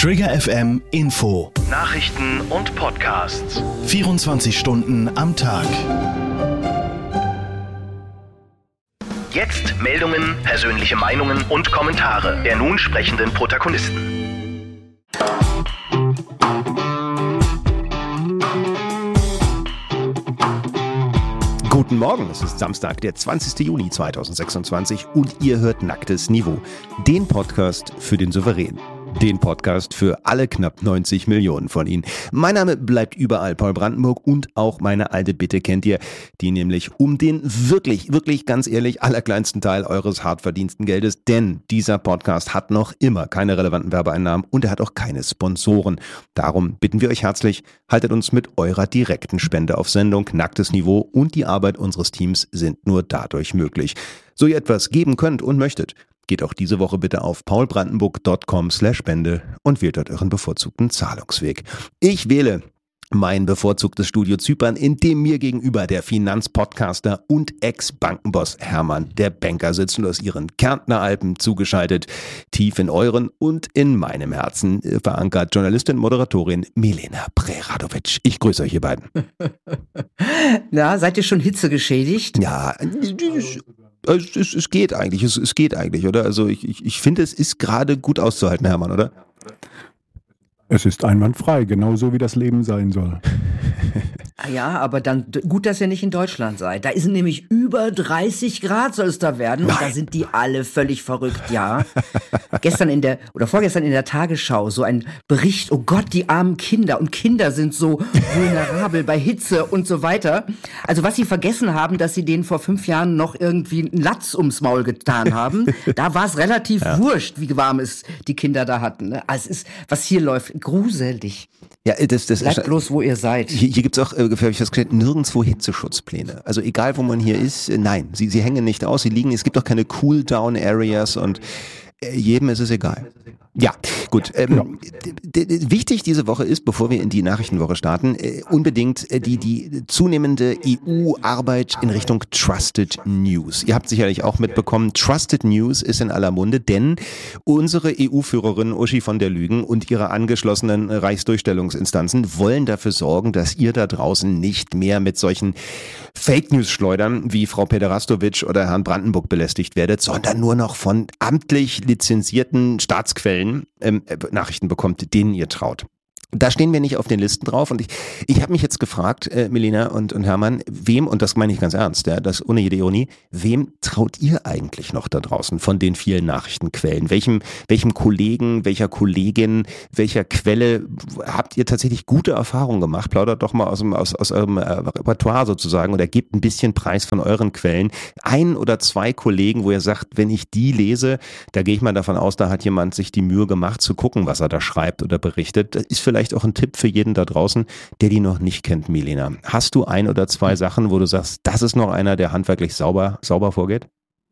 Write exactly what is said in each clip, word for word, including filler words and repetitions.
Trigger F M Info. Nachrichten und Podcasts. vierundzwanzig Stunden am Tag. Jetzt Meldungen, persönliche Meinungen und Kommentare der nun sprechenden Protagonisten. Guten Morgen, es ist Samstag, der zwanzigster Juni zweitausendsechsundzwanzig und ihr hört Nacktes Niveau, den Podcast für den Souverän. Den Podcast für alle knapp neunzig Millionen von Ihnen. Mein Name bleibt überall Paul Brandenburg und auch meine alte Bitte kennt ihr, die nämlich um den wirklich, wirklich ganz ehrlich allerkleinsten Teil eures hart verdiensten Geldes, denn dieser Podcast hat noch immer keine relevanten Werbeeinnahmen und er hat auch keine Sponsoren. Darum bitten wir euch herzlich, haltet uns mit eurer direkten Spende auf Sendung. Nacktes Niveau und die Arbeit unseres Teams sind nur dadurch möglich. So ihr etwas geben könnt und möchtet, geht auch diese Woche bitte auf paulbrandenburg.com slash Spende und wählt dort euren bevorzugten Zahlungsweg. Ich wähle mein bevorzugtes Studio Zypern, in dem mir gegenüber der Finanzpodcaster und Ex-Bankenboss Hermann der Banker sitzen, aus ihren Kärntner Alpen zugeschaltet, tief in euren und in meinem Herzen verankert Journalistin, Moderatorin Milena Preradovic. Ich grüße euch, ihr beiden. Na, seid ihr schon hitzegeschädigt? Ja, Es, es, es geht eigentlich, es, es geht eigentlich, oder? Also ich, ich, ich finde, es ist gerade gut auszuhalten, Hermann, oder? Es ist einwandfrei, genauso wie das Leben sein soll. Ja, aber dann gut, dass ihr nicht in Deutschland seid. Da ist nämlich über dreißig Grad soll es da werden. Und da sind die alle völlig verrückt, ja. Gestern in der, oder vorgestern in der Tagesschau so ein Bericht, oh Gott, die armen Kinder. Und Kinder sind so vulnerabel bei Hitze und so weiter. Also was sie vergessen haben, dass sie denen vor fünf Jahren noch irgendwie einen Latz ums Maul getan haben. Da war es relativ ja. wurscht, wie warm es die Kinder da hatten. Ne? Also es ist, was hier läuft, gruselig. Ja, das, das Bleibt bloß, wo ihr seid. Hier, hier gibt es auch, äh, habe ich festgestellt, nirgendwo Hitzeschutzpläne. Also egal, wo man hier ist, äh, nein, sie, sie hängen nicht aus, sie liegen, es gibt auch keine Cool-Down-Areas und äh, jedem ist es egal. Ja, gut. Ähm, ja. D- d- wichtig diese Woche ist, bevor wir in die Nachrichtenwoche starten, äh, unbedingt äh, die, die zunehmende E U-Arbeit in Richtung Trusted News. Ihr habt sicherlich auch mitbekommen, Trusted News ist in aller Munde, denn unsere E U-Führerin Uschi von der Lügen und ihre angeschlossenen Reichsdurchstellungsinstanzen wollen dafür sorgen, dass ihr da draußen nicht mehr mit solchen Fake-News-Schleudern wie Frau Pederastovic oder Herrn Brandenburg belästigt werdet, sondern nur noch von amtlich lizenzierten Staatsquellen ähm, Nachrichten bekommt, denen ihr traut. Da stehen wir nicht auf den Listen drauf und ich, ich habe mich jetzt gefragt, äh, Milena und, und Hermann, wem, und das meine ich ganz ernst, ja, das ohne jede Ironie, wem traut ihr eigentlich noch da draußen von den vielen Nachrichtenquellen? Welchem, welchem Kollegen, welcher Kollegin, welcher Quelle habt ihr tatsächlich gute Erfahrungen gemacht? Plaudert doch mal aus, dem, aus, aus eurem äh, Repertoire sozusagen oder gebt ein bisschen Preis von euren Quellen. Ein oder zwei Kollegen, wo ihr sagt, wenn ich die lese, da gehe ich mal davon aus, da hat jemand sich die Mühe gemacht zu gucken, was er da schreibt oder berichtet. Das ist vielleicht auch ein Tipp für jeden da draußen, der die noch nicht kennt, Milena. Hast du ein oder zwei Sachen, wo du sagst, das ist noch einer, der handwerklich sauber, sauber vorgeht?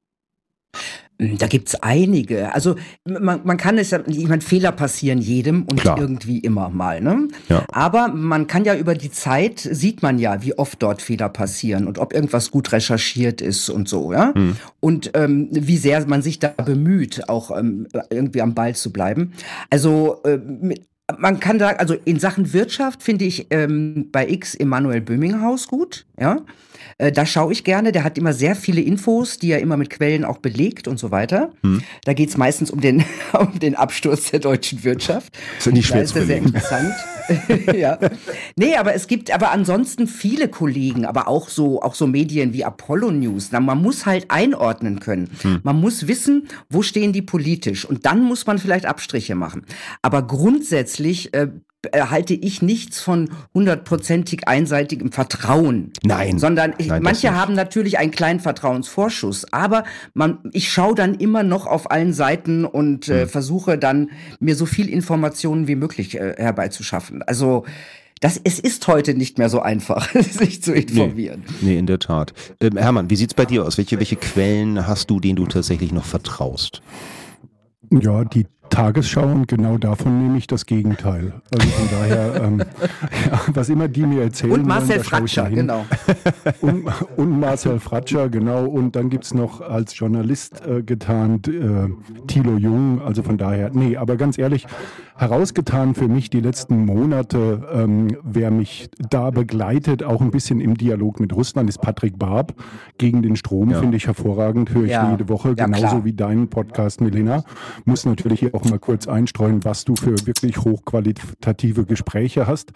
Da gibt's einige. Also man, man kann es ja, ich meine, Fehler passieren jedem und Klar. irgendwie immer mal. Ne? Ja. Aber man kann ja über die Zeit, sieht man ja, wie oft dort Fehler passieren und ob irgendwas gut recherchiert ist und so. Ja. Hm. Und ähm, wie sehr man sich da bemüht, auch ähm, irgendwie am Ball zu bleiben. Also äh, mit Man kann sagen, also in Sachen Wirtschaft finde ich ähm, bei X Emanuel Böminghaus gut, ja. Äh, da schaue ich gerne, der hat immer sehr viele Infos, die er immer mit Quellen auch belegt und so weiter. Hm. Da geht es meistens um den, um den Absturz der deutschen Wirtschaft. Das ist nicht schwer zu belegen. Das ist sehr interessant. ja. Nee, aber es gibt aber ansonsten viele Kollegen, aber auch so, auch so Medien wie Apollo News. Na, man muss halt einordnen können. Hm. Man muss wissen, wo stehen die politisch. Und dann muss man vielleicht Abstriche machen. Aber grundsätzlich äh, halte ich nichts von hundertprozentig einseitigem Vertrauen. Nein. Sondern ich, Nein, manche haben natürlich einen kleinen Vertrauensvorschuss, aber man, ich schaue dann immer noch auf allen Seiten und äh, hm. versuche dann, mir so viel Informationen wie möglich äh, herbeizuschaffen. Also das, es ist heute nicht mehr so einfach, sich zu informieren. Nee, nee in der Tat. Ähm, Hermann, wie sieht's bei dir aus? Welche, welche Quellen hast du, denen du tatsächlich noch vertraust? Ja, die Tagesschau und genau davon nehme ich das Gegenteil. Also von daher, ähm, ja, was immer die mir erzählen. Und Marcel wollen, Fratscher, genau. Und, und Marcel Fratscher, genau. Und dann gibt es noch als Journalist äh, getarnt äh, Thilo Jung. Also von daher, nee, aber ganz ehrlich, herausgetan für mich die letzten Monate, ähm, wer mich da begleitet, auch ein bisschen im Dialog mit Russland, ist Patrick Barb. Gegen den Strom, ja. Finde ich hervorragend, höre ich ja. jede Woche, ja, genauso klar. wie deinen Podcast, Milena. Muss natürlich hier auch mal kurz einstreuen, was du für wirklich hochqualitative Gespräche hast.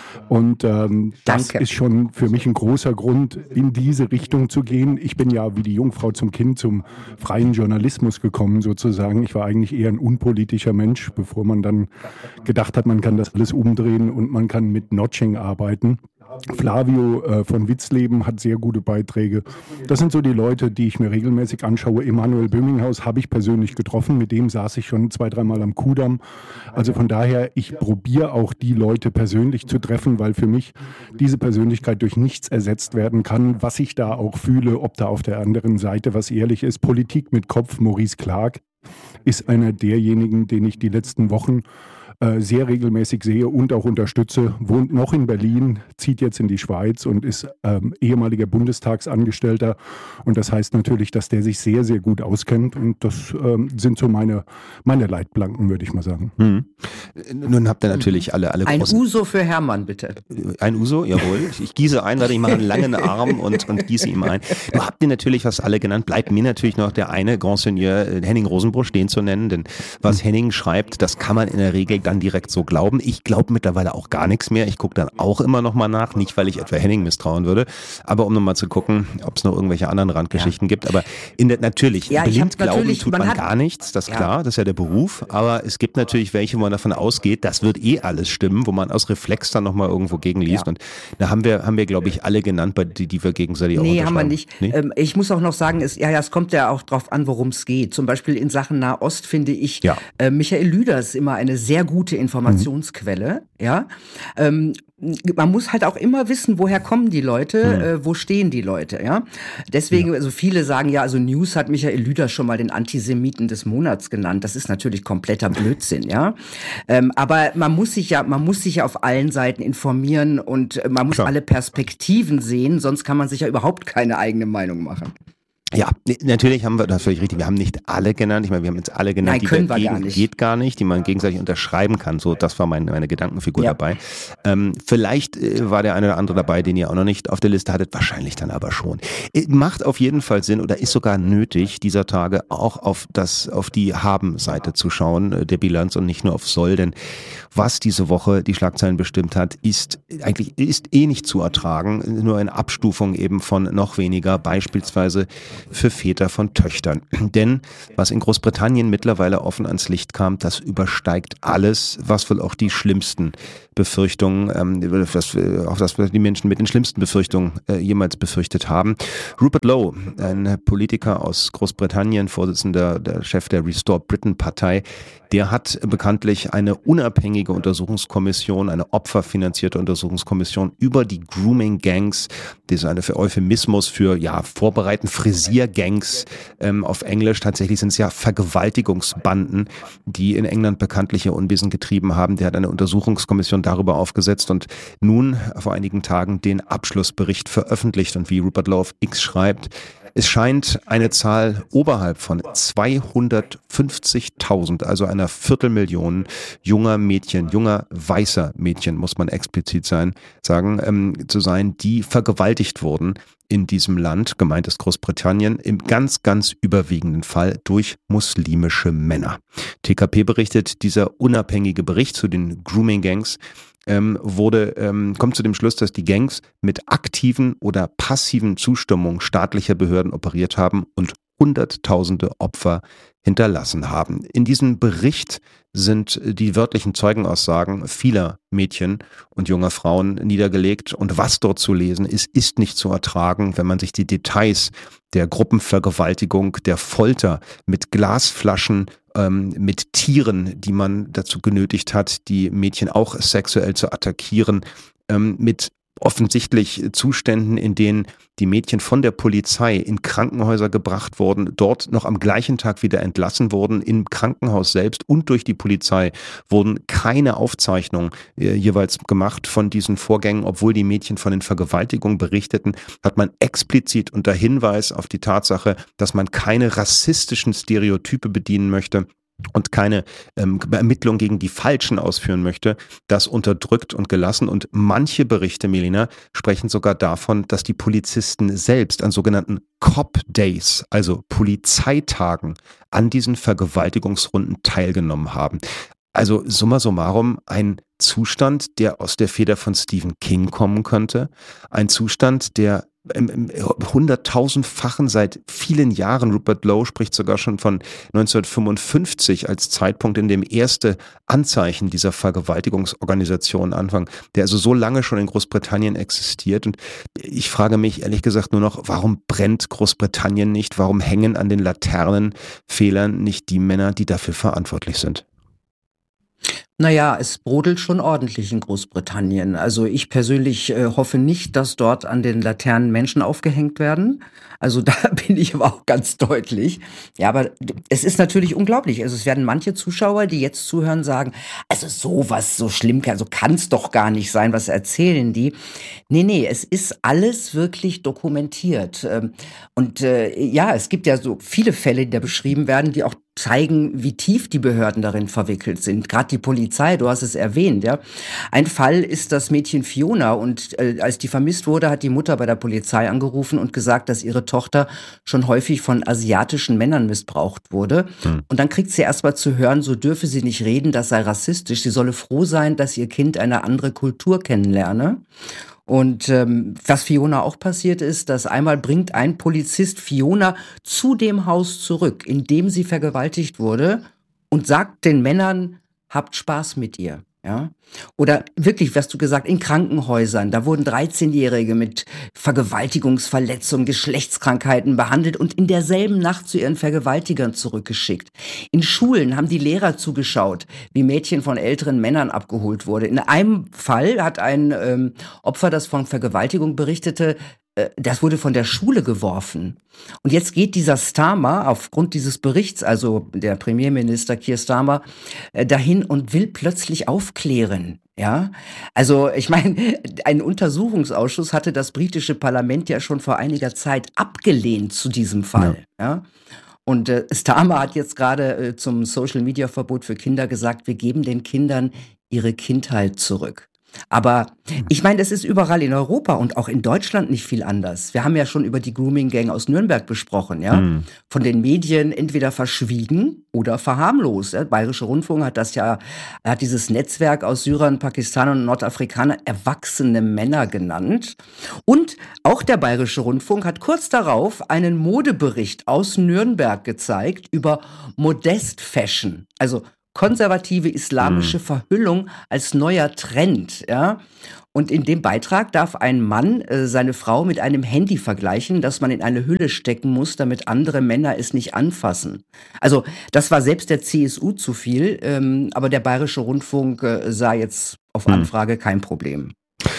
Und ähm, das ist schon für mich ein großer Grund, in diese Richtung zu gehen. Ich bin ja wie die Jungfrau zum Kind zum freien Journalismus gekommen, sozusagen. Ich war eigentlich eher ein unpolitischer Mensch, bevor man dann gedacht hat, man kann das alles umdrehen und man kann mit Notching arbeiten. Flavio äh, von Witzleben hat sehr gute Beiträge. Das sind so die Leute, die ich mir regelmäßig anschaue. Emanuel Böminghaus habe ich persönlich getroffen. Mit dem saß ich schon zwei, dreimal am Kudamm. Also von daher, ich probiere auch die Leute persönlich zu treffen, weil für mich diese Persönlichkeit durch nichts ersetzt werden kann. Was ich da auch fühle, ob da auf der anderen Seite was ehrlich ist. Politik mit Kopf, Maurice Clark ist einer derjenigen, den ich die letzten Wochen sehr regelmäßig sehe und auch unterstütze, wohnt noch in Berlin, zieht jetzt in die Schweiz und ist ähm, ehemaliger Bundestagsangestellter. Und das heißt natürlich, dass der sich sehr, sehr gut auskennt. Und das ähm, sind so meine, meine Leitplanken, würde ich mal sagen. Hm. Nun habt ihr natürlich alle, alle Ein großen... Uso für Hermann, bitte. Ein Uso, jawohl. Ich gieße ein, warte, ich mache einen langen Arm und, und gieße ihm ein. Du habt ihr natürlich fast alle genannt. Bleibt mir natürlich noch der eine Grand Seigneur Henning Rosenbusch, den zu nennen. Denn was hm. Henning schreibt, das kann man in der Regel dann direkt so glauben. Ich glaube mittlerweile auch gar nichts mehr. Ich gucke dann auch immer noch mal nach. Nicht, weil ich etwa Henning misstrauen würde, aber um nochmal zu gucken, ob es noch irgendwelche anderen Randgeschichten ja. gibt. Aber in der, natürlich, ja, blind glauben natürlich, tut man, man gar nichts. Das ist ja. klar, das ist ja der Beruf. Aber es gibt natürlich welche, wo man davon ausgeht, das wird eh alles stimmen, wo man aus Reflex dann nochmal irgendwo gegenliest. Ja. Und da haben wir, haben wir glaube ich, alle genannt, bei die, die wir gegenseitig auch Nee, haben wir nicht. Nee? Ähm, ich muss auch noch sagen, es, ja, ja, es kommt ja auch drauf an, worum es geht. Zum Beispiel in Sachen Nahost finde ich ja. äh, Michael Lüders immer eine sehr gute Informationsquelle, mhm. ja. Ähm, man muss halt auch immer wissen, woher kommen die Leute, mhm. äh, wo stehen die Leute, ja. Deswegen, ja. also viele sagen ja, also News hat Michael Lüders schon mal den Antisemiten des Monats genannt. Das ist natürlich kompletter Blödsinn, ja. Ähm, aber man muss sich ja, man muss sich ja auf allen Seiten informieren und man muss Klar. alle Perspektiven sehen, sonst kann man sich ja überhaupt keine eigene Meinung machen. Ja, natürlich haben wir, das ist völlig richtig, wir haben nicht alle genannt, ich meine, wir haben jetzt alle genannt, Nein, die können dagegen, wir gar nicht. geht gar nicht, die man gegenseitig unterschreiben kann, so, das war meine, meine Gedankenfigur ja. dabei. Ähm, vielleicht äh, war der eine oder andere dabei, den ihr auch noch nicht auf der Liste hattet, wahrscheinlich dann aber schon. Äh, macht auf jeden Fall Sinn oder ist sogar nötig, dieser Tage auch auf das, auf die Haben-Seite zu schauen, äh, der Bilanz und nicht nur auf Soll, denn was diese Woche die Schlagzeilen bestimmt hat, ist eigentlich, ist eh nicht zu ertragen, nur eine Abstufung eben von noch weniger, beispielsweise für Väter von Töchtern. Denn was in Großbritannien mittlerweile offen ans Licht kam, das übersteigt alles, was wohl auch die schlimmsten Befürchtungen, ähm, das, auch das die Menschen mit den schlimmsten Befürchtungen äh, jemals befürchtet haben. Rupert Lowe, ein Politiker aus Großbritannien, Vorsitzender, der Chef der Restore Britain Partei, der hat bekanntlich eine unabhängige Untersuchungskommission, eine opferfinanzierte Untersuchungskommission über die Grooming-Gangs, das ist eine Euphemismus für, ja, vorbereiten, Frisier-Gangs ähm, auf Englisch. Tatsächlich sind es ja Vergewaltigungsbanden, die in England bekanntliche Unwesen getrieben haben. Der hat eine Untersuchungskommission darüber aufgesetzt und nun vor einigen Tagen den Abschlussbericht veröffentlicht. Und wie Rupert Lowe auf X schreibt, es scheint eine Zahl oberhalb von zweihundertfünfzigtausend, also einer Viertelmillion junger Mädchen, junger weißer Mädchen, muss man explizit sein, sagen, ähm, zu sein, die vergewaltigt wurden in diesem Land, gemeint ist Großbritannien, im ganz, ganz überwiegenden Fall durch muslimische Männer. T K P berichtet, dieser unabhängige Bericht zu den Grooming-Gangs Ähm, wurde, ähm, kommt zu dem Schluss, dass die Gangs mit aktiven oder passiven Zustimmung staatlicher Behörden operiert haben und Hunderttausende Opfer hinterlassen haben. In diesem Bericht sind die wörtlichen Zeugenaussagen vieler Mädchen und junger Frauen niedergelegt und was dort zu lesen ist, ist nicht zu ertragen, wenn man sich die Details der Gruppenvergewaltigung, der Folter mit Glasflaschen, ähm, mit Tieren, die man dazu genötigt hat, die Mädchen auch sexuell zu attackieren, ähm, mit offensichtlich Zuständen, in denen die Mädchen von der Polizei in Krankenhäuser gebracht wurden, dort noch am gleichen Tag wieder entlassen wurden, im Krankenhaus selbst und durch die Polizei wurden keine Aufzeichnungen äh, jeweils gemacht von diesen Vorgängen, obwohl die Mädchen von den Vergewaltigungen berichteten, hat man explizit unter Hinweis auf die Tatsache, dass man keine rassistischen Stereotype bedienen möchte und keine ähm, Ermittlung gegen die Falschen ausführen möchte, das unterdrückt und gelassen. Und manche Berichte, Melina, sprechen sogar davon, dass die Polizisten selbst an sogenannten Cop Days, also Polizeitagen, an diesen Vergewaltigungsrunden teilgenommen haben. Also summa summarum ein Zustand, der aus der Feder von Stephen King kommen könnte, ein Zustand, der im, im hunderttausendfachen seit vielen Jahren, Rupert Lowe spricht sogar schon von neunzehnhundertfünfundfünfzig als Zeitpunkt, in dem erste Anzeichen dieser Vergewaltigungsorganisation anfangen, der also so lange schon in Großbritannien existiert. Und ich frage mich ehrlich gesagt nur noch, warum brennt Großbritannien nicht? Warum hängen an den Laternenpfählern nicht die Männer, die dafür verantwortlich sind? Naja, es brodelt schon ordentlich in Großbritannien. Also ich persönlich äh, hoffe nicht, dass dort an den Laternen Menschen aufgehängt werden. Also da bin ich aber auch ganz deutlich. Ja, aber es ist natürlich unglaublich. Also es werden manche Zuschauer, die jetzt zuhören, sagen, also sowas, so schlimm, also kann es doch gar nicht sein, was erzählen die? Nee, nee, es ist alles wirklich dokumentiert. Und äh, ja, es gibt ja so viele Fälle, die da beschrieben werden, die auch zeigen, wie tief die Behörden darin verwickelt sind. Gerade die Polizei, du hast es erwähnt, ja. Ein Fall ist das Mädchen Fiona und äh, als die vermisst wurde, hat die Mutter bei der Polizei angerufen und gesagt, dass ihre Tochter schon häufig von asiatischen Männern missbraucht wurde. Hm. Und dann kriegt sie erst mal zu hören, so dürfe sie nicht reden, das sei rassistisch. Sie solle froh sein, dass ihr Kind eine andere Kultur kennenlerne. Und ähm, was Fiona auch passiert ist, dass einmal bringt ein Polizist Fiona zu dem Haus zurück, in dem sie vergewaltigt wurde und sagt den Männern, habt Spaß mit ihr. Ja? Oder wirklich, was du gesagt, in Krankenhäusern, da wurden dreizehnjährige mit Vergewaltigungsverletzungen, Geschlechtskrankheiten behandelt und in derselben Nacht zu ihren Vergewaltigern zurückgeschickt. In Schulen haben die Lehrer zugeschaut, wie Mädchen von älteren Männern abgeholt wurde. In einem Fall hat ein ähm, Opfer, das von Vergewaltigung berichtete, das wurde von der Schule geworfen. Und jetzt geht dieser Starmer aufgrund dieses Berichts, also der Premierminister Keir Starmer, dahin und will plötzlich aufklären. Ja, also ich meine, ein Untersuchungsausschuss hatte das britische Parlament ja schon vor einiger Zeit abgelehnt zu diesem Fall. Ja. Ja? Und äh, Starmer hat jetzt gerade äh, zum Social-Media-Verbot für Kinder gesagt, wir geben den Kindern ihre Kindheit zurück. Aber ich meine, es ist überall in Europa und auch in Deutschland nicht viel anders. Wir haben ja schon über die Grooming-Gang aus Nürnberg besprochen, ja. Mhm. Von den Medien entweder verschwiegen oder verharmlost. Der Bayerische Rundfunk hat das ja, er hat dieses Netzwerk aus Syrern, Pakistanern und Nordafrikanern erwachsene Männer genannt. Und auch der Bayerische Rundfunk hat kurz darauf einen Modebericht aus Nürnberg gezeigt über Modest Fashion. Also konservative islamische Verhüllung als neuer Trend, ja. Und in dem Beitrag darf ein Mann äh, seine Frau mit einem Handy vergleichen, das man in eine Hülle stecken muss, damit andere Männer es nicht anfassen. Also das war selbst der C S U zu viel, ähm, aber der Bayerische Rundfunk äh, sah jetzt auf Anfrage kein Problem.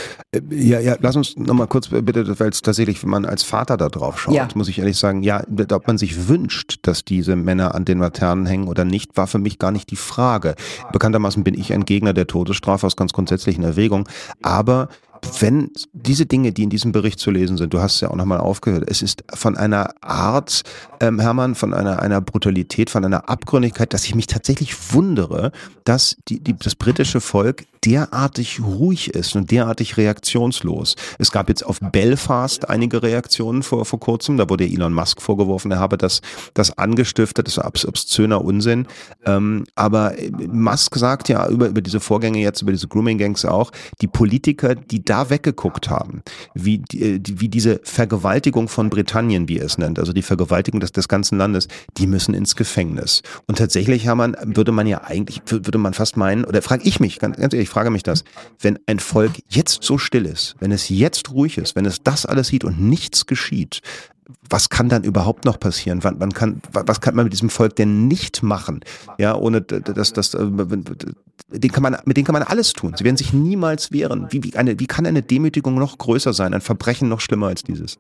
Ja, ja, lass uns nochmal kurz bitte, weil es tatsächlich, wenn man als Vater da drauf schaut, ja. muss ich ehrlich sagen, ja, ob man sich wünscht, dass diese Männer an den Laternen hängen oder nicht, war für mich gar nicht die Frage. Bekanntermaßen bin ich ein Gegner der Todesstrafe aus ganz grundsätzlichen Erwägungen, aber wenn diese Dinge, die in diesem Bericht zu lesen sind, du hast es ja auch nochmal aufgehört, es ist von einer Art, ähm, Hermann, von einer, einer Brutalität, von einer Abgründigkeit, dass ich mich tatsächlich wundere, dass die, die, das britische Volk derartig ruhig ist und derartig reaktionslos. Es gab jetzt auf Belfast einige Reaktionen vor, vor kurzem, da wurde Elon Musk vorgeworfen, er habe das, das angestiftet, das war obszöner Unsinn. Ähm, aber Musk sagt ja über, über diese Vorgänge jetzt, über diese Grooming-Gangs auch, die Politiker, die da weggeguckt haben, wie, die, wie diese Vergewaltigung von Britannien, wie er es nennt, also die Vergewaltigung des, des ganzen Landes, die müssen ins Gefängnis. Und tatsächlich, Hermann, würde man ja eigentlich, würde man fast meinen, oder frage ich mich, ganz, ganz ehrlich, ich frage mich das, wenn ein Volk jetzt so still ist, wenn es jetzt ruhig ist, wenn es das alles sieht und nichts geschieht, was kann dann überhaupt noch passieren? Wann, wann kann, was kann man mit diesem Volk denn nicht machen? Ja, ohne dass das, den kann man, mit denen kann man alles tun. Sie werden sich niemals wehren. Wie, wie, eine, wie kann eine Demütigung noch größer sein? Ein Verbrechen noch schlimmer als dieses?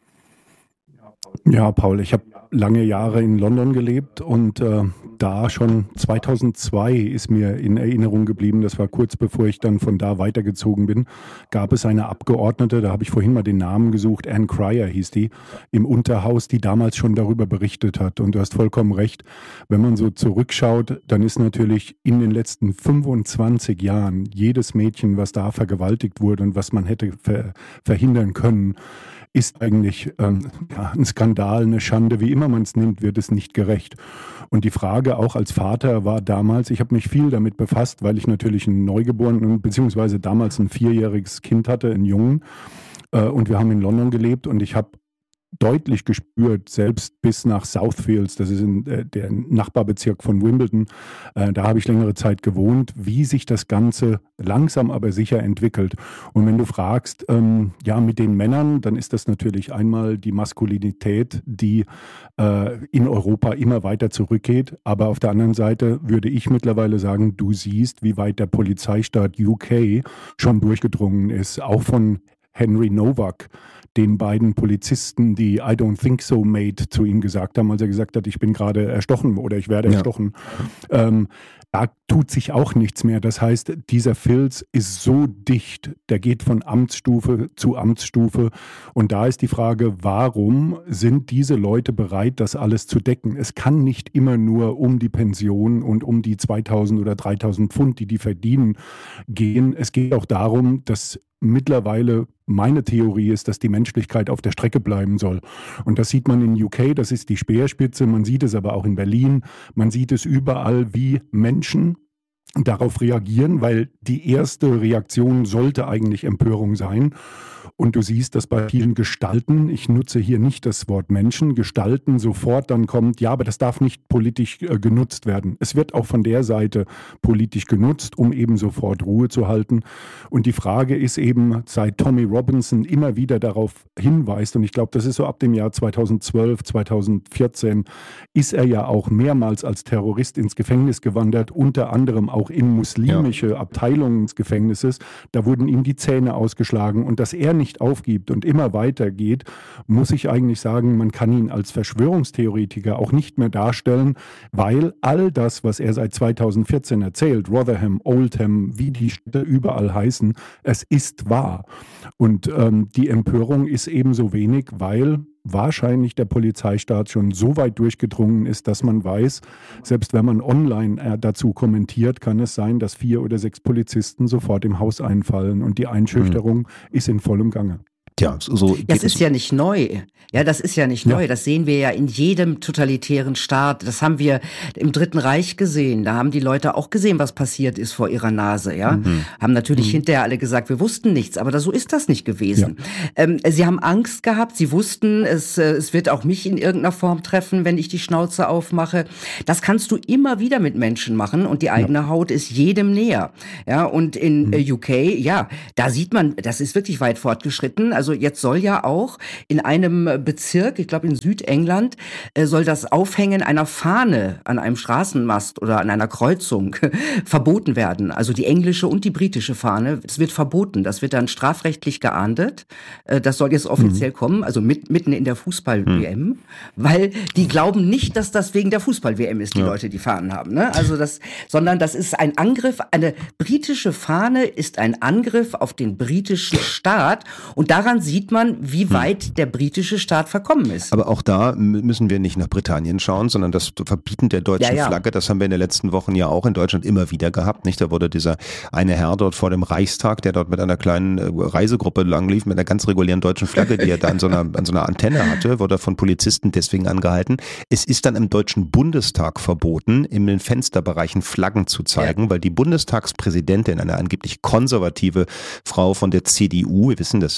Ja, Paul, ich habe lange Jahre in London gelebt und äh, da schon zweitausendzwei ist mir in Erinnerung geblieben, das war kurz bevor ich dann von da weitergezogen bin, gab es eine Abgeordnete, da habe ich vorhin mal den Namen gesucht, Ann Cryer hieß die, im Unterhaus, die damals schon darüber berichtet hat. Und du hast vollkommen recht, wenn man so zurückschaut, dann ist natürlich in den letzten fünfundzwanzig Jahren jedes Mädchen, was da vergewaltigt wurde und was man hätte ver- verhindern können, ist eigentlich ähm, ja, ein Skandal, eine Schande, wie immer man es nimmt, wird es nicht gerecht. Und die Frage auch als Vater war damals, ich habe mich viel damit befasst, weil ich natürlich einen Neugeborenen, beziehungsweise damals ein vierjähriges Kind hatte, einen Jungen, äh, und wir haben in London gelebt und ich habe deutlich gespürt, selbst bis nach Southfields, das ist in, äh, der Nachbarbezirk von Wimbledon, äh, da habe ich längere Zeit gewohnt, wie sich das Ganze langsam aber sicher entwickelt. Und wenn du fragst, ähm, ja, mit den Männern, dann ist das natürlich einmal die Maskulinität, die äh, in Europa immer weiter zurückgeht. Aber auf der anderen Seite würde ich mittlerweile sagen, du siehst, wie weit der Polizeistaat U K schon durchgedrungen ist, auch von Henry Novak, den beiden Polizisten, die I don't think so mate zu ihm gesagt haben, als er gesagt hat, ich bin gerade erstochen oder ich werde erstochen. Ja. Ähm, da tut sich auch nichts mehr. Das heißt, dieser Filz ist so dicht, der geht von Amtsstufe zu Amtsstufe. Und da ist die Frage, warum sind diese Leute bereit, das alles zu decken? Es kann nicht immer nur um die Pension und um die zweitausend oder dreitausend Pfund, die die verdienen, gehen. Es geht auch darum, dass mittlerweile meine Theorie ist, dass die Menschlichkeit auf der Strecke bleiben soll. Und das sieht man in U K, das ist die Speerspitze, man sieht es aber auch in Berlin, man sieht es überall, wie Menschen darauf reagieren, weil die erste Reaktion sollte eigentlich Empörung sein. Und du siehst, dass bei vielen Gestalten, ich nutze hier nicht das Wort Menschen, Gestalten sofort dann kommt, ja, aber das darf nicht politisch äh, genutzt werden. Es wird auch von der Seite politisch genutzt, um eben sofort Ruhe zu halten. Und die Frage ist eben, seit Tommy Robinson immer wieder darauf hinweist, und ich glaube, das ist so ab dem Jahr zweitausendzwölf, zweitausendvierzehn, ist er ja auch mehrmals als Terrorist ins Gefängnis gewandert, unter anderem auch in muslimische ja. Abteilungen des Gefängnisses. Da wurden ihm die Zähne ausgeschlagen und dass er nicht aufgibt und immer weiter geht, muss ich eigentlich sagen, man kann ihn als Verschwörungstheoretiker auch nicht mehr darstellen, weil all das, was er seit zweitausendvierzehn erzählt, Rotherham, Oldham, wie die Städte überall heißen, es ist wahr. Und ähm, die Empörung ist ebenso wenig, weil wahrscheinlich der Polizeistaat schon so weit durchgedrungen ist, dass man weiß, selbst wenn man online äh, dazu kommentiert, kann es sein, dass vier oder sechs Polizisten sofort im Haus einfallen und die Einschüchterung mhm. ist in vollem Gange. Tja, so das ist ja nicht neu. Ja, das ist ja nicht ja. neu. Das sehen wir ja in jedem totalitären Staat. Das haben wir im Dritten Reich gesehen. Da haben die Leute auch gesehen, was passiert ist vor ihrer Nase. Ja, mhm. haben natürlich mhm. hinterher alle gesagt, wir wussten nichts. Aber so ist das nicht gewesen. Ja. Ähm, sie haben Angst gehabt. Sie wussten, es, es wird auch mich in irgendeiner Form treffen, wenn ich die Schnauze aufmache. Das kannst du immer wieder mit Menschen machen und die eigene ja. Haut ist jedem näher. Ja, und in mhm. äh, U K, ja, da sieht man, das ist wirklich weit fortgeschritten. Also jetzt soll ja auch in einem Bezirk, ich glaube in Südengland, äh, soll das Aufhängen einer Fahne an einem Straßenmast oder an einer Kreuzung verboten werden. Also die englische und die britische Fahne, es wird verboten. Das wird dann strafrechtlich geahndet. Äh, das soll jetzt offiziell mhm. kommen, also mit, mitten in der Fußball-W M, mhm. weil die glauben nicht, dass das wegen der Fußball-W M ist, die ja. Leute, die Fahnen haben. Ne? Also das, sondern das ist ein Angriff, eine britische Fahne ist ein Angriff auf den britischen Staat und daran sieht man, wie weit der britische Staat verkommen ist. Aber auch da müssen wir nicht nach Britannien schauen, sondern das Verbieten der deutschen ja, ja. Flagge, das haben wir in den letzten Wochen ja auch in Deutschland immer wieder gehabt. Nicht? Da wurde dieser eine Herr dort vor dem Reichstag, der dort mit einer kleinen Reisegruppe langlief, mit einer ganz regulären deutschen Flagge, die er da an so einer, an so einer Antenne hatte, wurde von Polizisten deswegen angehalten. Es ist dann im Deutschen Bundestag verboten, in den Fensterbereichen Flaggen zu zeigen, ja. weil die Bundestagspräsidentin, eine angeblich konservative Frau von der C D U, wir wissen, das ist die Partei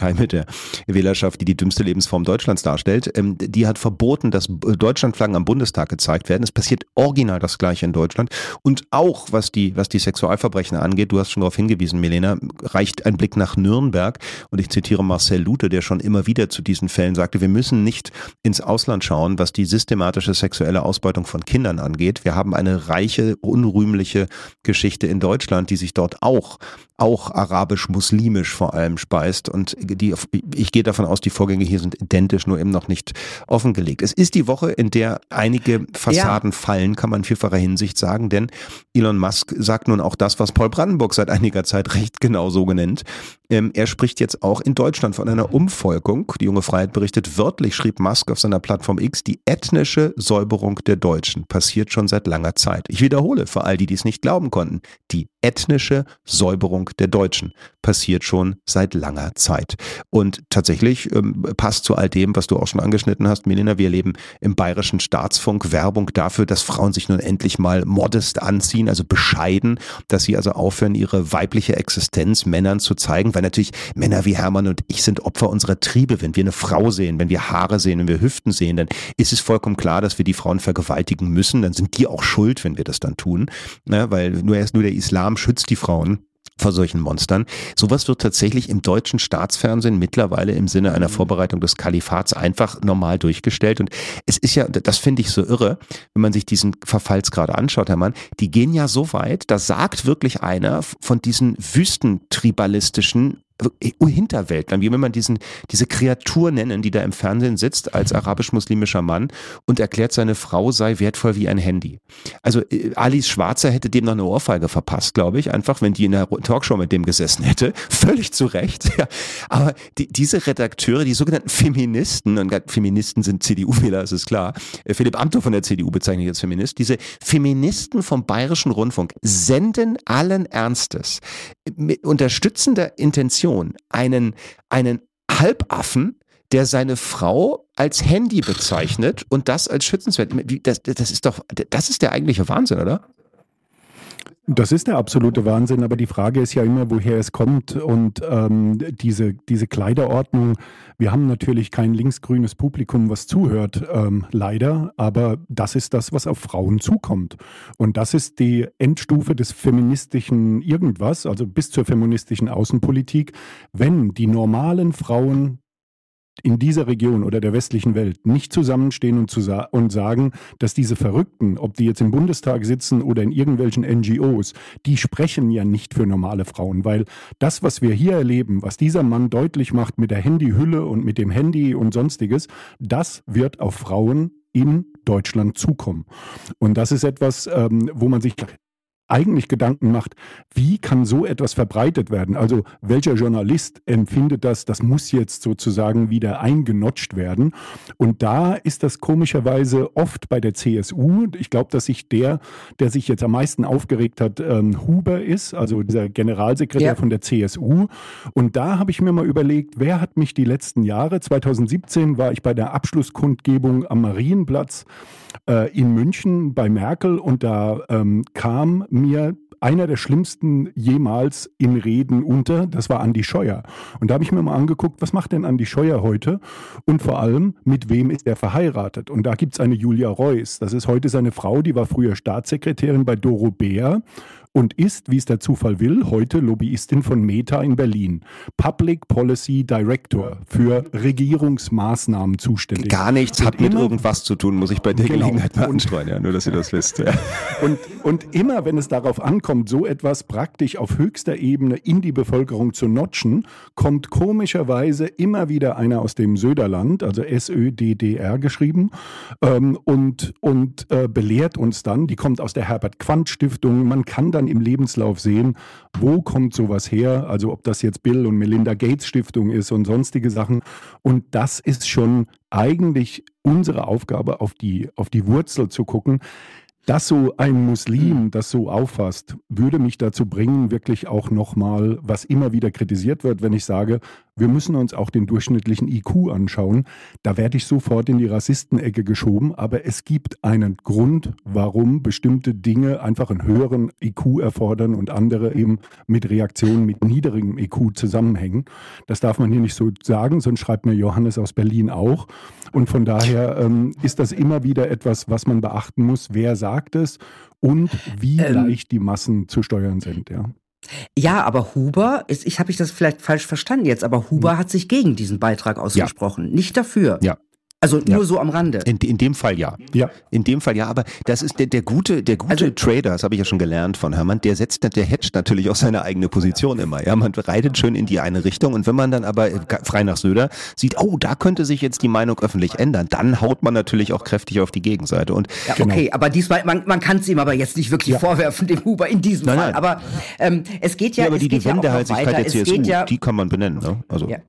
Partei mit der Wählerschaft, die die dümmste Lebensform Deutschlands darstellt, ähm, die hat verboten, dass Deutschlandflaggen am Bundestag gezeigt werden. Es passiert original das Gleiche in Deutschland. Und auch, was die, was die Sexualverbrechen angeht, du hast schon darauf hingewiesen, Milena, reicht ein Blick nach Nürnberg. Und ich zitiere Marcel Lute, der schon immer wieder zu diesen Fällen sagte, wir müssen nicht ins Ausland schauen, was die systematische sexuelle Ausbeutung von Kindern angeht. Wir haben eine reiche, unrühmliche Geschichte in Deutschland, die sich dort auch, auch arabisch-muslimisch vor allem speist. Und die, ich gehe davon aus, die Vorgänge hier sind identisch, nur eben noch nicht offengelegt. Es ist die Woche, in der einige Fassaden ja. fallen, kann man in vielfacher Hinsicht sagen, denn Elon Musk sagt nun auch das, was Paul Brandenburg seit einiger Zeit recht genau so genannt. Ähm, er spricht jetzt auch in Deutschland von einer Umvolkung. Die Junge Freiheit berichtet wörtlich, schrieb Musk auf seiner Plattform X, die ethnische Säuberung der Deutschen passiert schon seit langer Zeit. Ich wiederhole, für all die, die es nicht glauben konnten, die ethnische Säuberung der Deutschen passiert schon seit langer Zeit. Und tatsächlich ähm, passt zu all dem, was du auch schon angeschnitten hast, Milena, wir erleben im Bayerischen Staatsfunk Werbung dafür, dass Frauen sich nun endlich mal modest anziehen, also bescheiden, dass sie also aufhören, ihre weibliche Existenz Männern zu zeigen, weil natürlich Männer wie Hermann und ich sind Opfer unserer Triebe. Wenn wir eine Frau sehen, wenn wir Haare sehen, wenn wir Hüften sehen, dann ist es vollkommen klar, dass wir die Frauen vergewaltigen müssen. Dann sind die auch schuld, wenn wir das dann tun, ja, weil nur erst nur der Islam schützt die Frauen vor solchen Monstern. Sowas wird tatsächlich im deutschen Staatsfernsehen mittlerweile im Sinne einer Vorbereitung des Kalifats einfach normal durchgestellt. Und es ist ja, das finde ich so irre, wenn man sich diesen Verfallsgrad anschaut, Herr Mann, die gehen ja so weit, da sagt wirklich einer von diesen wüstentribalistischen Hinterwäldlern, wie will man diesen, diese Kreatur nennen, die da im Fernsehen sitzt als arabisch-muslimischer Mann und erklärt, seine Frau sei wertvoll wie ein Handy. Also Alice Schwarzer hätte dem noch eine Ohrfeige verpasst, glaube ich, einfach, wenn die in der Talkshow mit dem gesessen hätte. Völlig zu Recht. Ja. Aber die, diese Redakteure, die sogenannten Feministen, und Feministen sind C D U-Wähler, das ist klar, Philipp Amthor von der C D U bezeichnet als Feminist, diese Feministen vom Bayerischen Rundfunk senden allen Ernstes mit unterstützender Intention einen, einen Halbaffen, der seine Frau als Handy bezeichnet und das als schützenswert. Das, das ist doch, das ist der eigentliche Wahnsinn, oder? Das ist der absolute Wahnsinn, aber die Frage ist ja immer, woher es kommt und ähm, diese, diese Kleiderordnung, wir haben natürlich kein linksgrünes Publikum, was zuhört, ähm, leider, aber das ist das, was auf Frauen zukommt und das ist die Endstufe des feministischen Irgendwas, also bis zur feministischen Außenpolitik, wenn die normalen Frauen in dieser Region oder der westlichen Welt nicht zusammenstehen und, zu sa- und sagen, dass diese Verrückten, ob die jetzt im Bundestag sitzen oder in irgendwelchen N G Os, die sprechen ja nicht für normale Frauen, weil das, was wir hier erleben, was dieser Mann deutlich macht mit der Handyhülle und mit dem Handy und sonstiges, das wird auf Frauen in Deutschland zukommen. Und das ist etwas, ähm, wo man sich eigentlich Gedanken macht, wie kann so etwas verbreitet werden? Also welcher Journalist empfindet das, das muss jetzt sozusagen wieder eingenotscht werden? Und da ist das komischerweise oft bei der C S U. Ich glaube, dass sich der, der sich jetzt am meisten aufgeregt hat, ähm, Huber ist, also dieser Generalsekretär ja. von der C S U. Und da habe ich mir mal überlegt, wer hat mich die letzten Jahre, zwanzig siebzehn war ich bei der Abschlusskundgebung am Marienplatz äh, in München bei Merkel und da ähm, kam mir einer der schlimmsten jemals in Reden unter, das war Andi Scheuer. Und da habe ich mir mal angeguckt, was macht denn Andi Scheuer heute? Und vor allem, mit wem ist er verheiratet? Und da gibt es eine Julia Reuss. Das ist heute seine Frau, die war früher Staatssekretärin bei Doro Bär und ist, wie es der Zufall will, heute Lobbyistin von Meta in Berlin. Public Policy Director für Regierungsmaßnahmen zuständig. Gar nichts und hat mit irgendwas zu tun, muss ich bei der genau. Gelegenheit mal anstreuen, ja, nur dass ihr das wisst. Ja. Und, und immer, wenn es darauf ankommt, so etwas praktisch auf höchster Ebene in die Bevölkerung zu notchen, kommt komischerweise immer wieder einer aus dem Söderland, also S Ö D D R geschrieben, ähm, und, und äh, belehrt uns dann, die kommt aus der Herbert-Quandt-Stiftung, man kann dann im Lebenslauf sehen, wo kommt sowas her, also ob das jetzt Bill und Melinda Gates Stiftung ist und sonstige Sachen. Und das ist schon eigentlich unsere Aufgabe, auf die, auf die Wurzel zu gucken. Dass so ein Muslim das so auffasst, würde mich dazu bringen, wirklich auch nochmal, was immer wieder kritisiert wird, wenn ich sage, wir müssen uns auch den durchschnittlichen I Q anschauen. Da werde ich sofort in die Rassistenecke geschoben, aber es gibt einen Grund, warum bestimmte Dinge einfach einen höheren I Q erfordern und andere eben mit Reaktionen mit niedrigem I Q zusammenhängen. Das darf man hier nicht so sagen, sonst schreibt mir Johannes aus Berlin auch. Und von daher ähm, ist das immer wieder etwas, was man beachten muss. Wer sagt es und wie ähm. leicht die Massen zu steuern sind, ja. Ja, aber Huber, ist, ich habe ich das vielleicht falsch verstanden jetzt, aber Huber hm. hat sich gegen diesen Beitrag ausgesprochen, ja. nicht dafür. Ja. Also ja. nur so am Rande. In, in dem Fall ja. ja. In dem Fall ja, aber das ist der, der gute, der gute also, Trader, das habe ich ja schon gelernt von Hermann, der setzt, der hedgt natürlich auch seine eigene Position immer. Ja, man reitet schön in die eine Richtung und wenn man dann aber frei nach Söder sieht, oh, da könnte sich jetzt die Meinung öffentlich ändern, dann haut man natürlich auch kräftig auf die Gegenseite. Und ja, okay, genau. aber diesmal, man, man kann es ihm aber jetzt nicht wirklich ja. vorwerfen, dem Huber in diesem nein, Fall. Nein. Aber ähm, es geht ja, ja aber es die, geht die ja auch noch weiter. Der C S U, ja, die kann man benennen, ne? Also. Ja.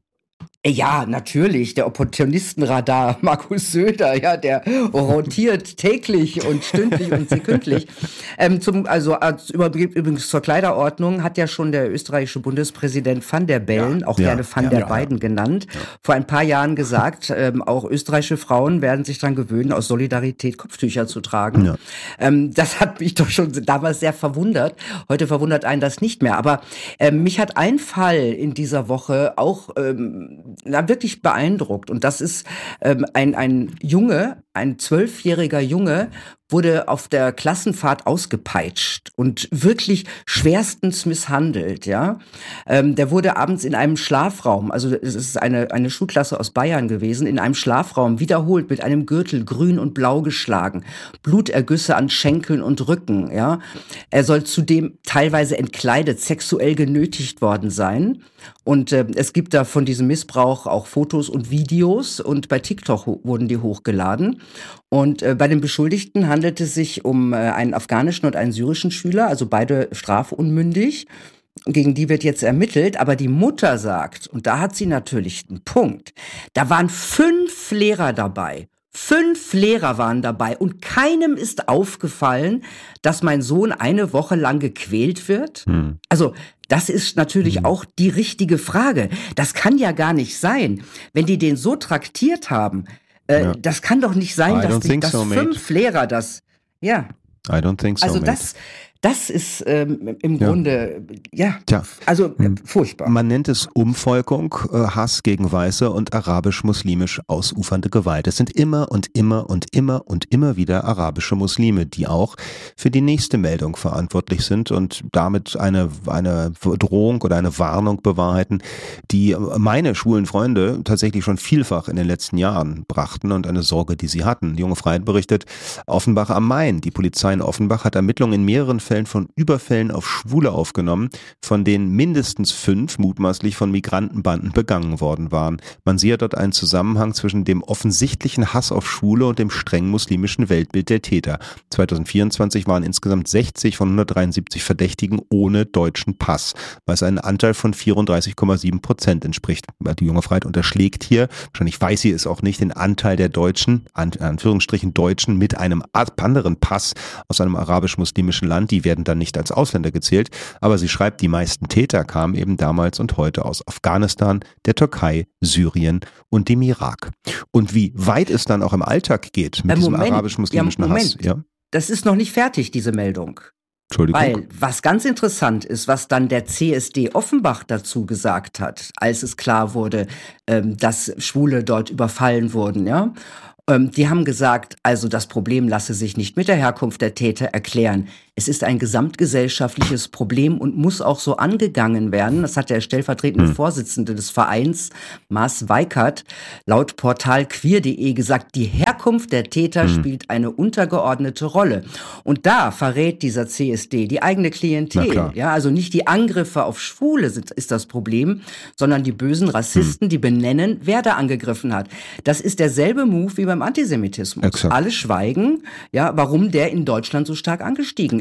Ja, natürlich, der Opportunistenradar Markus Söder, ja, der rotiert täglich und stündlich und sekündlich. Ähm, zum, also als übrigens zur Kleiderordnung hat ja schon der österreichische Bundespräsident Van der Bellen, ja, auch ja, gerne Van ja, der ja, Beyden ja. genannt, ja. vor ein paar Jahren gesagt, ähm, auch österreichische Frauen werden sich dran gewöhnen, aus Solidarität Kopftücher zu tragen. Ja. Ähm, das hat mich doch schon damals sehr verwundert. Heute verwundert einen das nicht mehr. Aber ähm, mich hat ein Fall in dieser Woche auch ähm, na, wirklich beeindruckt. Und das ist ähm, ein, ein Junge, ein zwölfjähriger Junge, wurde auf der Klassenfahrt ausgepeitscht und wirklich schwerstens misshandelt, ja. Ähm, der wurde abends in einem Schlafraum, also es ist eine, eine Schulklasse aus Bayern gewesen, in einem Schlafraum wiederholt mit einem Gürtel grün und blau geschlagen, Blutergüsse an Schenkeln und Rücken, ja. Er soll zudem teilweise entkleidet, sexuell genötigt worden sein. Und äh, es gibt da von diesem Missbrauch auch Fotos und Videos und bei TikTok ho- wurden die hochgeladen. Und äh, bei den Beschuldigten handelt es sich um äh, einen afghanischen und einen syrischen Schüler, also beide strafunmündig. Gegen die wird jetzt ermittelt, aber die Mutter sagt, und da hat sie natürlich einen Punkt, da waren fünf Lehrer dabei. Fünf Lehrer waren dabei und keinem ist aufgefallen, dass mein Sohn eine Woche lang gequält wird. Hm. Also das ist natürlich hm. auch die richtige Frage. Das kann ja gar nicht sein, wenn die den so traktiert haben. Äh, ja. Das kann doch nicht sein, I dass, die, dass so, fünf Lehrer das... Ja. I don't think so, Also mate. das... Das ist ähm, im ja. Grunde, ja, Tja. also äh, furchtbar. Man nennt es Umvolkung, äh, Hass gegen Weiße und arabisch-muslimisch ausufernde Gewalt. Es sind immer und immer und immer und immer wieder arabische Muslime, die auch für die nächste Meldung verantwortlich sind und damit eine, eine Drohung oder eine Warnung bewahrheiten, die meine schwulen Freunde tatsächlich schon vielfach in den letzten Jahren brachten und eine Sorge, die sie hatten. Junge Freiheit berichtet, Offenbach am Main. Die Polizei in Offenbach hat Ermittlungen in mehreren Fällen von Überfällen auf Schwule aufgenommen, von denen mindestens fünf mutmaßlich von Migrantenbanden begangen worden waren. Man sehe dort einen Zusammenhang zwischen dem offensichtlichen Hass auf Schwule und dem streng muslimischen Weltbild der Täter. zwanzig vierundzwanzig waren insgesamt sechzig von hundertdreiundsiebzig Verdächtigen ohne deutschen Pass, was einen Anteil von vierunddreißig Komma sieben Prozent entspricht. Die Junge Freiheit unterschlägt hier, wahrscheinlich weiß sie es auch nicht, den Anteil der Deutschen, an Anführungsstrichen Deutschen, mit einem anderen Pass aus einem arabisch-muslimischen Land, die werden dann nicht als Ausländer gezählt, aber sie schreibt, die meisten Täter kamen eben damals und heute aus Afghanistan, der Türkei, Syrien und dem Irak. Und wie weit es dann auch im Alltag geht mit äh, diesem Moment, arabisch-muslimischen ja, Hass. Ja? Das ist noch nicht fertig, diese Meldung. Entschuldigung. Weil, was ganz interessant ist, was dann der C S D Offenbach dazu gesagt hat, als es klar wurde, ähm, dass Schwule dort überfallen wurden, ja. Ähm, die haben gesagt, also das Problem lasse sich nicht mit der Herkunft der Täter erklären. Es ist ein gesamtgesellschaftliches Problem und muss auch so angegangen werden. Das hat der stellvertretende hm. Vorsitzende des Vereins, Maas Weikert, laut Portal queer punkt de gesagt, die Herkunft der Täter hm. spielt eine untergeordnete Rolle. Und da verrät dieser C S D die eigene Klientel. Ja, also nicht die Angriffe auf Schwule sind, ist das Problem, sondern die bösen Rassisten, hm. die benennen, wer da angegriffen hat. Das ist derselbe Move wie beim Antisemitismus. Exakt. Alle schweigen, ja, warum der in Deutschland so stark angestiegen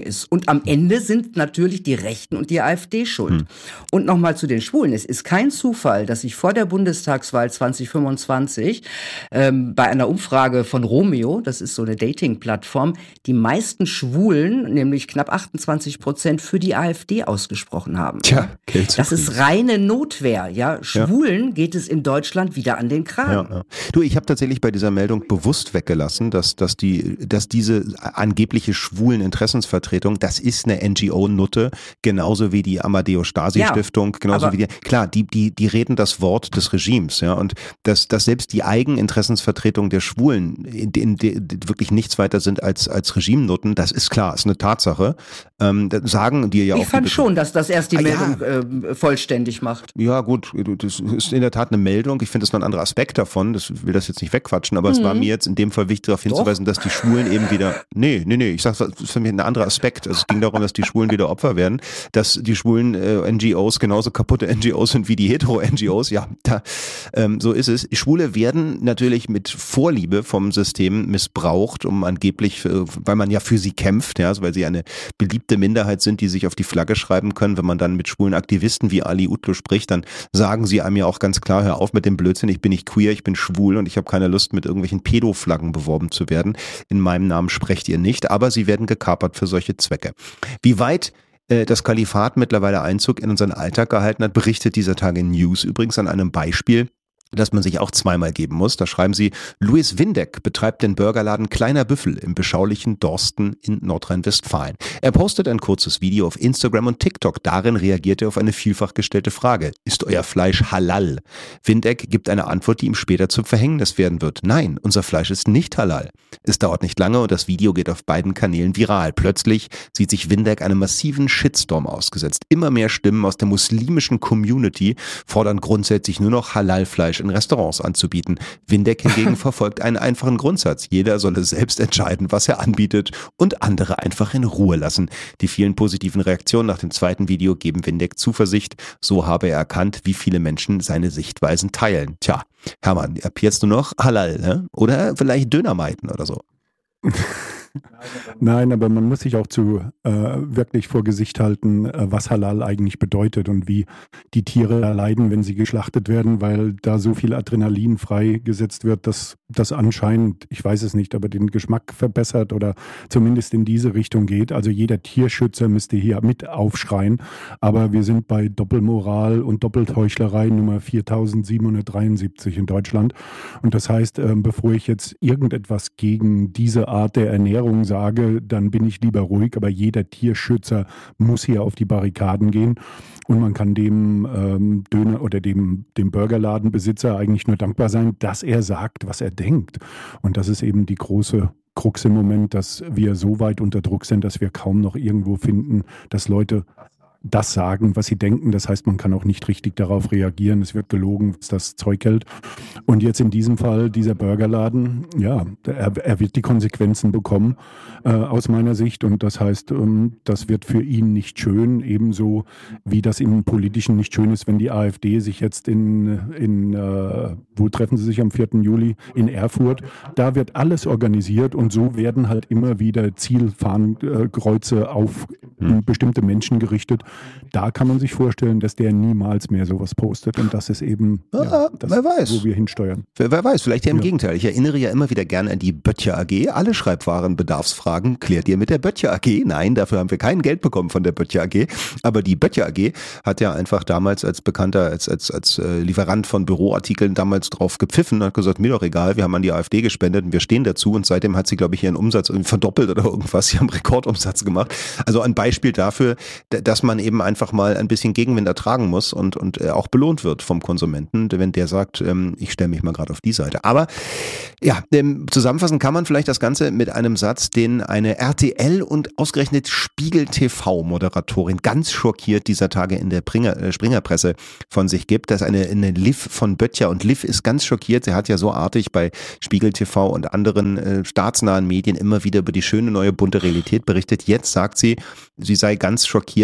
ist. Und am Ende sind natürlich die Rechten und die AfD schuld. Hm. Und nochmal zu den Schwulen. Es ist kein Zufall, dass sich vor der Bundestagswahl zwanzig fünfundzwanzig ähm, bei einer Umfrage von Romeo, das ist so eine Dating-Plattform, die meisten Schwulen, nämlich knapp achtundzwanzig Prozent, für die AfD ausgesprochen haben. Tja, das ist reine Notwehr. Ja, Schwulen ja. geht es in Deutschland wieder an den Kragen. Ja, ja. Du, ich habe tatsächlich bei dieser Meldung bewusst weggelassen, dass, dass, die, dass diese angebliche schwulen Interessensvertretung, das ist eine N G O-Nutte, genauso wie die Amadeo-Stasi-Stiftung, ja, genauso wie die, klar, die, die, die reden das Wort des Regimes, ja, und dass, dass selbst die Eigeninteressensvertretung der Schwulen in, in, in, wirklich nichts weiter sind als, als Regimenutten, das ist klar, ist eine Tatsache. Ähm, das sagen die ja ich auch. Ich fand die schon, dass das erst die ah, Meldung ja. äh, vollständig macht. Ja, gut, das ist in der Tat eine Meldung. Ich finde, das ist noch ein anderer Aspekt davon. Das will das jetzt nicht wegquatschen, aber mhm. es war mir jetzt in dem Fall wichtig, darauf hinzuweisen, Doch. dass die Schwulen eben wieder, nee, nee, nee, ich sag, das ist für mich ein anderer Aspekt. Also es ging darum, dass die Schwulen wieder Opfer werden, dass die schwulen äh, N G Os genauso kaputte N G Os sind wie die hetero-N G Os. Ja, da, ähm, so ist es. Schwule werden natürlich mit Vorliebe vom System missbraucht, um angeblich, äh, weil man ja für sie kämpft, ja, also weil sie eine beliebte Minderheit sind, die sich auf die Flagge schreiben können. Wenn man dann mit schwulen Aktivisten wie Ali Utlu spricht, dann sagen sie einem ja auch ganz klar, hör auf mit dem Blödsinn, ich bin nicht queer, ich bin schwul und ich habe keine Lust, mit irgendwelchen Pedo-Flaggen beworben zu werden. In meinem Namen sprecht ihr nicht, aber sie werden gekapert für solche Zwecke. Wie weit äh, das Kalifat mittlerweile Einzug in unseren Alltag gehalten hat, berichtet dieser Tage News übrigens an einem Beispiel, dass man sich auch zweimal geben muss. Da schreiben sie, Louis Windeck betreibt den Burgerladen Kleiner Büffel im beschaulichen Dorsten in Nordrhein-Westfalen. Er postet ein kurzes Video auf Instagram und TikTok. Darin reagiert er auf eine vielfach gestellte Frage. Ist euer Fleisch halal? Windeck gibt eine Antwort, die ihm später zum Verhängnis werden wird. Nein, unser Fleisch ist nicht halal. Es dauert nicht lange und das Video geht auf beiden Kanälen viral. Plötzlich sieht sich Windeck einem massiven Shitstorm ausgesetzt. Immer mehr Stimmen aus der muslimischen Community fordern grundsätzlich nur noch Halal-Fleisch in Restaurants anzubieten. Windeck hingegen verfolgt einen einfachen Grundsatz. Jeder solle selbst entscheiden, was er anbietet und andere einfach in Ruhe lassen. Die vielen positiven Reaktionen nach dem zweiten Video geben Windeck Zuversicht. So habe er erkannt, wie viele Menschen seine Sichtweisen teilen. Tja, Hermann, ab jetzt nur noch Halal, ne? Oder vielleicht Döner meiden oder so. Nein, aber man muss sich auch zu äh, wirklich vor Gesicht halten, äh, was Halal eigentlich bedeutet und wie die Tiere leiden, wenn sie geschlachtet werden, weil da so viel Adrenalin freigesetzt wird, dass das anscheinend, ich weiß es nicht, aber den Geschmack verbessert oder zumindest in diese Richtung geht. Also jeder Tierschützer müsste hier mit aufschreien, aber wir sind bei Doppelmoral und Doppelheuchlerei Nummer viertausendsiebenhundertdreiundsiebzig in Deutschland. Und das heißt, äh, bevor ich jetzt irgendetwas gegen diese Art der Ernährung sage, dann bin ich lieber ruhig, aber jeder Tierschützer muss hier auf die Barrikaden gehen und man kann dem ähm, Döner oder dem, dem Burgerladenbesitzer eigentlich nur dankbar sein, dass er sagt, was er denkt. Und das ist eben die große Krux im Moment, dass wir so weit unter Druck sind, dass wir kaum noch irgendwo finden, dass Leute das sagen, was sie denken. Das heißt, man kann auch nicht richtig darauf reagieren. Es wird gelogen, was das Zeug hält. Und jetzt in diesem Fall dieser Burgerladen, ja, er, er wird die Konsequenzen bekommen äh, aus meiner Sicht. Und das heißt, ähm, das wird für ihn nicht schön, ebenso wie das im Politischen nicht schön ist, wenn die AfD sich jetzt in, in äh, wo treffen sie sich am vierten Juli? In Erfurt. Da wird alles organisiert und so werden halt immer wieder Zielfahnenkreuze auf hm. bestimmte Menschen gerichtet. Da kann man sich vorstellen, dass der niemals mehr sowas postet und das ist eben, ja, ja, das, wer weiß. wo wir hinsteuern. Wer, wer weiß, vielleicht ja im ja. Gegenteil. Ich erinnere ja immer wieder gerne an die Böttcher A G. Alle Schreibwarenbedarfsfragen klärt ihr mit der Böttcher A G. Nein, dafür haben wir kein Geld bekommen von der Böttcher A G. Aber die Böttcher A G hat ja einfach damals als Bekannter, als, als, als äh, Lieferant von Büroartikeln damals drauf gepfiffen und hat gesagt, mir doch egal, wir haben an die AfD gespendet und wir stehen dazu und seitdem hat sie, glaube ich, ihren Umsatz irgendwie verdoppelt oder irgendwas. Sie haben Rekordumsatz gemacht. Also ein Beispiel dafür, dass man eben einfach mal ein bisschen Gegenwind ertragen muss und, und auch belohnt wird vom Konsumenten, wenn der sagt, ähm, ich stelle mich mal gerade auf die Seite. Aber ja, ähm, zusammenfassen kann man vielleicht das Ganze mit einem Satz, den eine R T L und ausgerechnet Spiegel-T V-Moderatorin ganz schockiert dieser Tage in der Springer, äh, Springerpresse von sich gibt. Das ist eine, eine Liv von Böttcher und Liv ist ganz schockiert. Sie hat ja so artig bei Spiegel-T V und anderen äh, staatsnahen Medien immer wieder über die schöne neue bunte Realität berichtet. Jetzt sagt sie, sie sei ganz schockiert über das,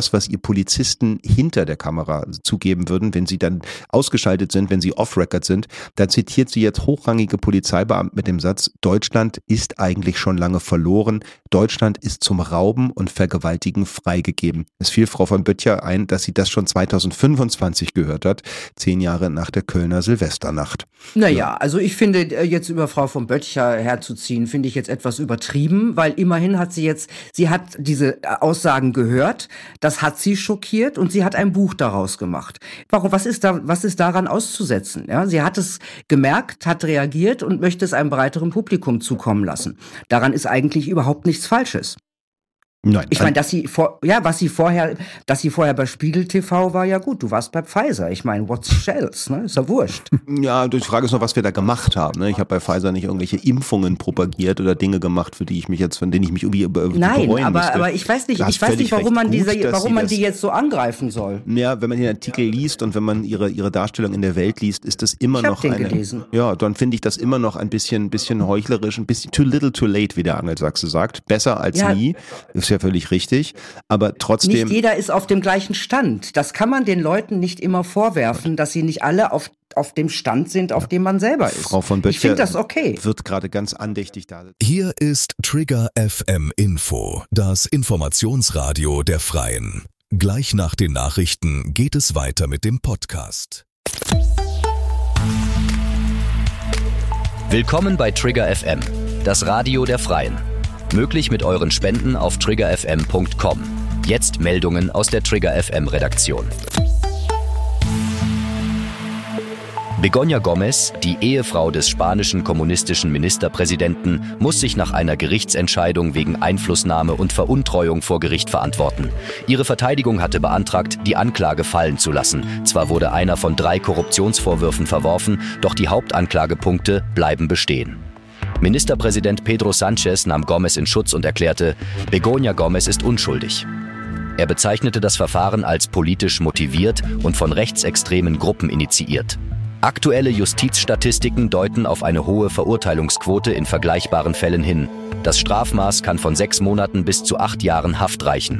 das, was ihr Polizisten hinter der Kamera zugeben würden, wenn sie dann ausgeschaltet sind, wenn sie off-record sind. Da zitiert sie jetzt hochrangige Polizeibeamte mit dem Satz, Deutschland ist eigentlich schon lange verloren. Deutschland ist zum Rauben und Vergewaltigen freigegeben. Es fiel Frau von Böttcher ein, dass sie das schon zweitausendfünfundzwanzig gehört hat, zehn Jahre nach der Kölner Silvesternacht. Naja, ja. also ich finde, jetzt über Frau von Böttcher herzuziehen, finde ich jetzt etwas übertrieben, weil immerhin hat sie jetzt, sie hat diese Aussagen gehört, das hat sie schockiert und sie hat ein Buch daraus gemacht. Warum, was ist da, was ist daran auszusetzen? Ja, sie hat es gemerkt, hat reagiert und möchte es einem breiteren Publikum zukommen lassen. Daran ist eigentlich überhaupt nichts Falsches. Nein. Ich meine, dass sie vor, ja, was sie vorher, dass sie vorher bei Spiegel T V war, ja gut, du warst bei Pfizer. Ich meine, what's shells, ne? Ist ja wurscht. Ja, die Frage ist noch, was wir da gemacht haben. Ne? Ich habe bei Pfizer nicht irgendwelche Impfungen propagiert oder Dinge gemacht, für die ich mich jetzt, von denen ich mich irgendwie bereuen Nein, aber, müsste. aber ich weiß nicht, ich weiß nicht, warum man diese, gut, warum man die jetzt so angreifen soll. Ja, wenn man den Artikel liest und wenn man ihre, ihre Darstellung in der Welt liest, ist das immer ich noch den eine. Gelesen. Ja, dann finde ich das immer noch ein bisschen, bisschen heuchlerisch, ein bisschen too little too late, wie der Angelsachse sagt. Besser als ja. nie. Ist ja völlig richtig. Aber trotzdem. Nicht jeder ist auf dem gleichen Stand. Das kann man den Leuten nicht immer vorwerfen, dass sie nicht alle auf, auf dem Stand sind, auf dem man selber ist. Frau von Böttcher, ich finde das okay. Wird gerade ganz andächtig da. Hier ist Trigger F M Info, das Informationsradio der Freien. Gleich nach den Nachrichten geht es weiter mit dem Podcast. Willkommen bei Trigger F M, das Radio der Freien. Möglich mit euren Spenden auf trigger f m punkt com. Jetzt Meldungen aus der Trigger F M Redaktion. Begoña Gómez, die Ehefrau des spanischen kommunistischen Ministerpräsidenten, muss sich nach einer Gerichtsentscheidung wegen Einflussnahme und Veruntreuung vor Gericht verantworten. Ihre Verteidigung hatte beantragt, die Anklage fallen zu lassen. Zwar wurde einer von drei Korruptionsvorwürfen verworfen, doch die Hauptanklagepunkte bleiben bestehen. Ministerpräsident Pedro Sánchez nahm Gómez in Schutz und erklärte, Begoña Gómez ist unschuldig. Er bezeichnete das Verfahren als politisch motiviert und von rechtsextremen Gruppen initiiert. Aktuelle Justizstatistiken deuten auf eine hohe Verurteilungsquote in vergleichbaren Fällen hin. Das Strafmaß kann von sechs Monaten bis zu acht Jahren Haft reichen.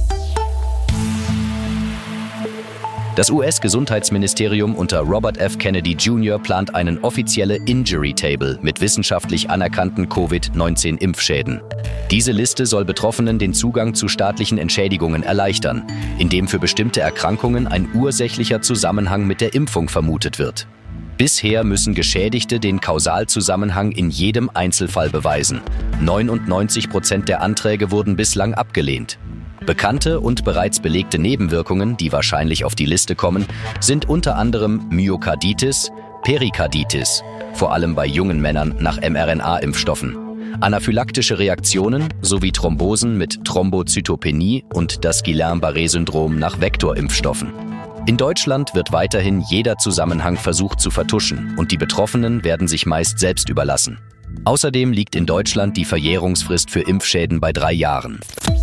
Das U S-Gesundheitsministerium unter Robert F. Kennedy Junior plant einen offizielle Injury Table mit wissenschaftlich anerkannten Covid neunzehn Impfschäden. Diese Liste soll Betroffenen den Zugang zu staatlichen Entschädigungen erleichtern, indem für bestimmte Erkrankungen ein ursächlicher Zusammenhang mit der Impfung vermutet wird. Bisher müssen Geschädigte den Kausalzusammenhang in jedem Einzelfall beweisen. neunundneunzig Prozent der Anträge wurden bislang abgelehnt. Bekannte und bereits belegte Nebenwirkungen, die wahrscheinlich auf die Liste kommen, sind unter anderem Myokarditis, Perikarditis, vor allem bei jungen Männern nach M R N A-Impfstoffen, anaphylaktische Reaktionen sowie Thrombosen mit Thrombozytopenie und das Guillain-Barré-Syndrom nach Vektorimpfstoffen. In Deutschland wird weiterhin jeder Zusammenhang versucht zu vertuschen und die Betroffenen werden sich meist selbst überlassen. Außerdem liegt in Deutschland die Verjährungsfrist für Impfschäden bei drei Jahren.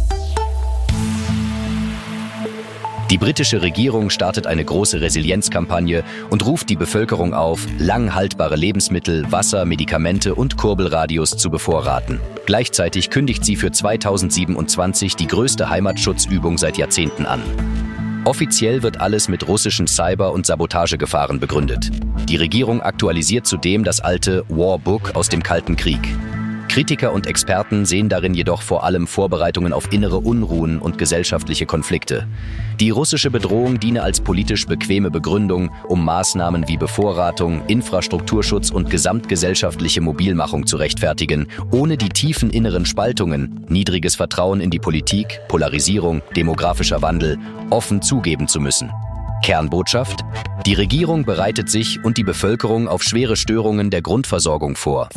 Die britische Regierung startet eine große Resilienzkampagne und ruft die Bevölkerung auf, lang haltbare Lebensmittel, Wasser, Medikamente und Kurbelradios zu bevorraten. Gleichzeitig kündigt sie für zweitausendsiebenundzwanzig die größte Heimatschutzübung seit Jahrzehnten an. Offiziell wird alles mit russischen Cyber- und Sabotagegefahren begründet. Die Regierung aktualisiert zudem das alte Warbook aus dem Kalten Krieg. Kritiker und Experten sehen darin jedoch vor allem Vorbereitungen auf innere Unruhen und gesellschaftliche Konflikte. Die russische Bedrohung diene als politisch bequeme Begründung, um Maßnahmen wie Bevorratung, Infrastrukturschutz und gesamtgesellschaftliche Mobilmachung zu rechtfertigen, ohne die tiefen inneren Spaltungen, niedriges Vertrauen in die Politik, Polarisierung, demografischer Wandel, offen zugeben zu müssen. Kernbotschaft: Die Regierung bereitet sich und die Bevölkerung auf schwere Störungen der Grundversorgung vor.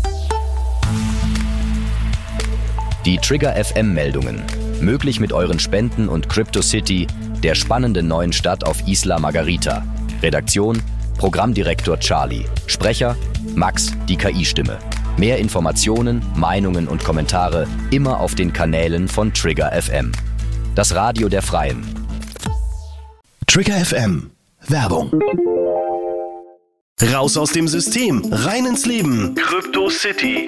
Die Trigger F M-Meldungen. Möglich mit euren Spenden und CryptoCity, der spannenden neuen Stadt auf Isla Margarita. Redaktion: Programmdirektor Charlie. Sprecher: Max, die K I-Stimme. Mehr Informationen, Meinungen und Kommentare immer auf den Kanälen von Trigger F M. Das Radio der Freien. Trigger F M. Werbung. Raus aus dem System, rein ins Leben. CryptoCity.